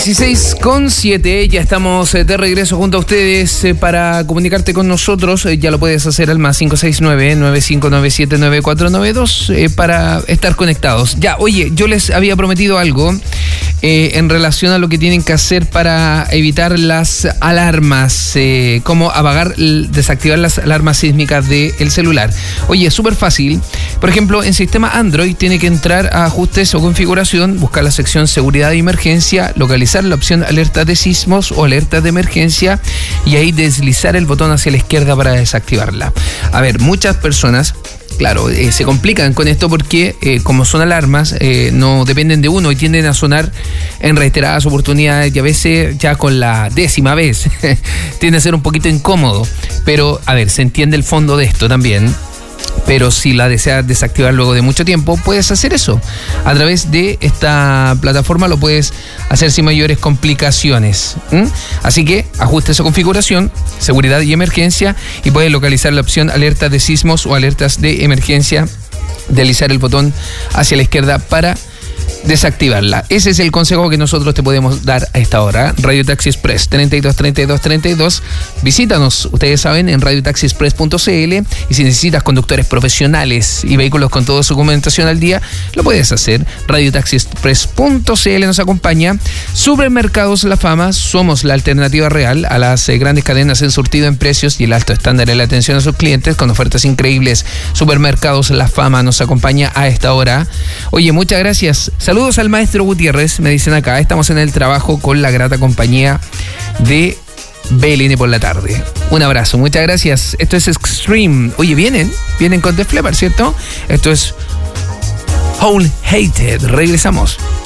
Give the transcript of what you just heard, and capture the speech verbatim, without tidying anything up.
dieciséis con siete, ya estamos de regreso junto a ustedes para comunicarte con nosotros. Ya lo puedes hacer al más cinco seis nueve, nueve cinco nueve siete, nueve cuatro nueve dos eh, para estar conectados. Ya, oye, yo les había prometido algo eh, en relación a lo que tienen que hacer para evitar las alarmas, eh, cómo apagar, desactivar las alarmas sísmicas del celular. Oye, es súper fácil. Por ejemplo, en sistema Android tiene que entrar a ajustes o configuración, buscar la sección seguridad y emergencia, localizar la opción alerta de sismos o alerta de emergencia y ahí deslizar el botón hacia la izquierda para desactivarla. A ver, muchas personas, claro, eh, se complican con esto porque eh, como son alarmas, eh, no dependen de uno y tienden a sonar en reiteradas oportunidades y a veces ya con la décima vez tiende a ser un poquito incómodo. Pero, a ver, se entiende el fondo de esto también. Pero si la deseas desactivar luego de mucho tiempo, puedes hacer eso. A través de esta plataforma lo puedes hacer sin mayores complicaciones. ¿Mm? Así que ajuste esa configuración, seguridad y emergencia, y puedes localizar la opción alerta de sismos o alertas de emergencia, deslizar el botón hacia la izquierda para desactivarla. Ese es el consejo que nosotros te podemos dar a esta hora. Radio Taxi Express treinta y dos, treinta y dos, treinta y dos. Visítanos, ustedes saben, en radio taxi express punto c l, y si necesitas conductores profesionales y vehículos con toda su documentación al día, lo puedes hacer. radio taxi express punto c l nos acompaña. Supermercados La Fama, somos la alternativa real a las eh, grandes cadenas en surtido, en precios y el alto estándar en la atención a sus clientes con ofertas increíbles. Supermercados La Fama nos acompaña a esta hora. Oye, muchas gracias. Saludos al maestro Gutiérrez, me dicen acá. Estamos en el trabajo con la grata compañía de B L N por la tarde. Un abrazo, muchas gracias. Esto es Extreme. Oye, vienen, vienen con Def Leppard, ¿cierto? Esto es Whole Hated. Regresamos.